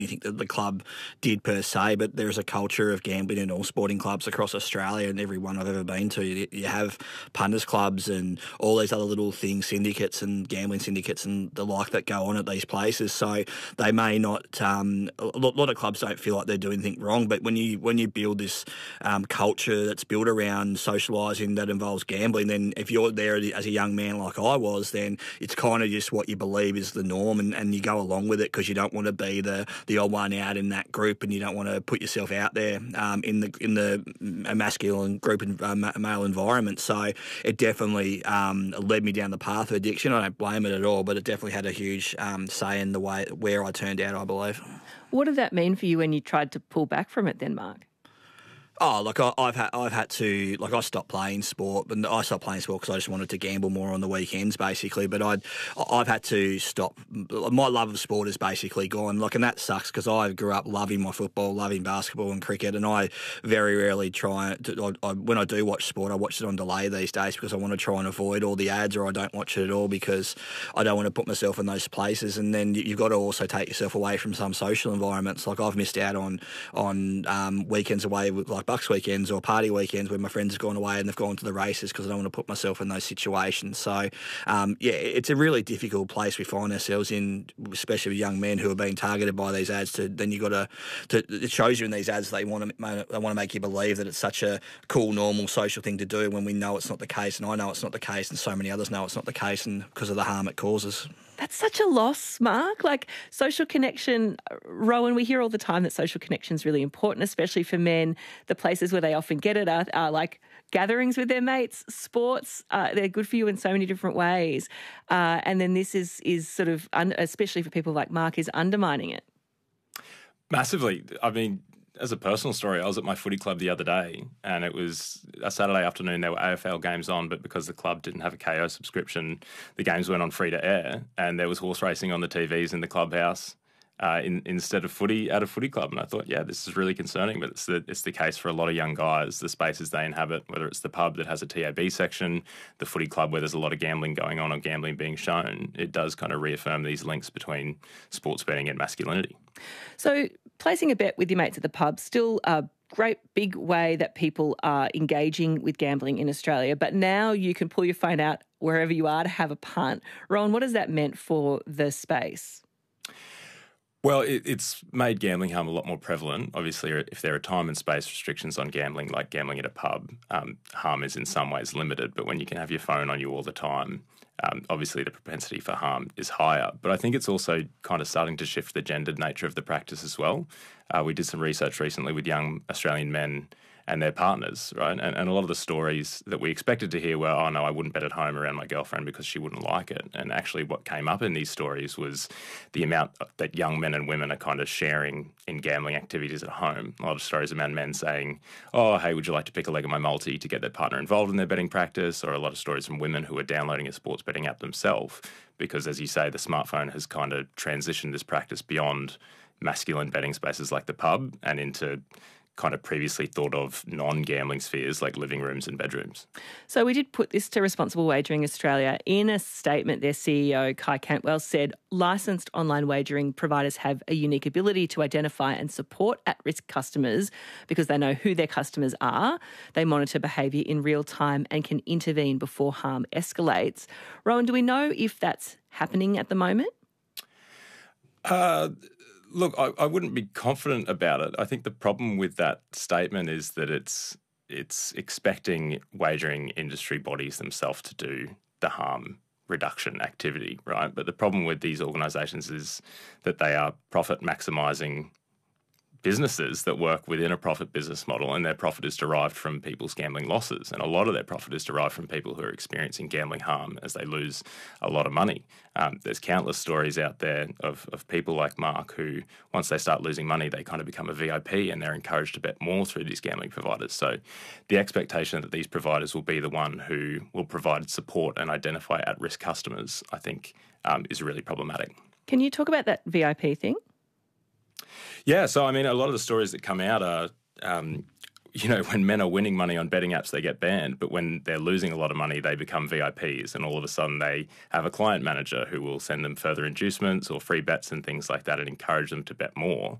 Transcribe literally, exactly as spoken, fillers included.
anything that the club did per se, but there's a culture of gambling in all sporting clubs across Australia, and every one I've ever been to. You, you have punters clubs and all these other little things, syndicates and gambling syndicates and the like that go on at these places. So they may not, um, a lot, lot of clubs don't feel like they're doing anything wrong, but when you when you build this um, culture that's built around socialising that involves gambling, then if you're there as a young man like I was, then it's kind of just what you believe is the norm, and, and you go along with it because you don't want to be the the old one out in that group, and you don't want to put yourself out there um, in the in the masculine group and uh, male environment. So it definitely um, led me down the path of addiction. I don't blame it at all, but it definitely had a huge um, say in the way where I turned out, I believe. What did that mean for you when you tried to pull back from it then, Mark? Oh, like I, I've had, I've had to, like I stopped playing sport, but I stopped playing sport because I just wanted to gamble more on the weekends, basically. But I'd, I've had to stop. My love of sport is basically gone. Like, and that sucks because I grew up loving my football, loving basketball and cricket, and I very rarely try. To, I, I, when I do watch sport, I watch it on delay these days because I want to try and avoid all the ads, or I don't watch it at all because I don't want to put myself in those places. And then you've got to also take yourself away from some social environments. Like I've missed out on on um, weekends away with like Bucks weekends or party weekends where my friends have gone away and they've gone to the races because I don't want to put myself in those situations. So, um, yeah, it's a really difficult place we find ourselves in, especially with young men who are being targeted by these ads. To then you got to, to, it shows you in these ads they want to they want to make you believe that it's such a cool, normal, social thing to do when we know it's not the case, and I know it's not the case, and so many others know it's not the case, and because of the harm it causes. That's such a loss, Mark. Like social connection, Rowan, we hear all the time that social connection is really important, especially for men. The places where they often get it are, are like gatherings with their mates, sports. Uh, they're good for you in so many different ways. Uh, and then this is is sort of, un- especially for people like Mark, is undermining it. Massively. I mean, as a personal story, I was at my footy club the other day, and it was a Saturday afternoon. There were A F L games on, but because the club didn't have a K O subscription, the games went on free to air, and there was horse racing on the T Vs in the clubhouse uh, in, instead of footy at a footy club. And I thought, yeah, this is really concerning, but it's the, it's the case for a lot of young guys, the spaces they inhabit, whether it's the pub that has a T A B section, the footy club where there's a lot of gambling going on or gambling being shown. It does kind of reaffirm these links between sports betting and masculinity. So placing a bet with your mates at the pub, still a great big way that people are engaging with gambling in Australia. But now you can pull your phone out wherever you are to have a punt. Rowan, what has that meant for the space? Well, it, it's made gambling harm a lot more prevalent. Obviously, if there are time and space restrictions on gambling, like gambling at a pub, um, harm is in some ways limited. But when you can have your phone on you all the time, um, obviously the propensity for harm is higher. But I think it's also kind of starting to shift the gendered nature of the practice as well. Uh, we did some research recently with young Australian men and their partners, right? And, and a lot of the stories that we expected to hear were, oh, no, I wouldn't bet at home around my girlfriend because she wouldn't like it. And actually what came up in these stories was the amount that young men and women are kind of sharing in gambling activities at home. A lot of stories about men saying, oh, hey, would you like to pick a leg of my multi to get their partner involved in their betting practice? Or a lot of stories from women who are downloading a sports betting app themselves because, as you say, the smartphone has kind of transitioned this practice beyond masculine betting spaces like the pub and into kind of previously thought of non-gambling spheres like living rooms and bedrooms. So we did put this to Responsible Wagering Australia. In a statement, their C E O, Kai Cantwell, said licensed online wagering providers have a unique ability to identify and support at-risk customers because they know who their customers are. They monitor behaviour in real time and can intervene before harm escalates. Rowan, do we know if that's happening at the moment? Uh... Look, I, I wouldn't be confident about it. I think the problem with that statement is that it's it's expecting wagering industry bodies themselves to do the harm reduction activity, right? But the problem with these organisations is that they are profit maximising businesses that work within a profit business model, and their profit is derived from people's gambling losses. And a lot of their profit is derived from people who are experiencing gambling harm as they lose a lot of money. Um, there's countless stories out there of, of people like Mark who, once they start losing money, they kind of become a V I P and they're encouraged to bet more through these gambling providers. So the expectation that these providers will be the one who will provide support and identify at-risk customers, I think, um, is really problematic. Can you talk about that V I P thing? Yeah, so I mean, a lot of the stories that come out are um, you know, when men are winning money on betting apps, they get banned. But when they're losing a lot of money, they become V I Ps. And all of a sudden they have a client manager who will send them further inducements or free bets and things like that and encourage them to bet more.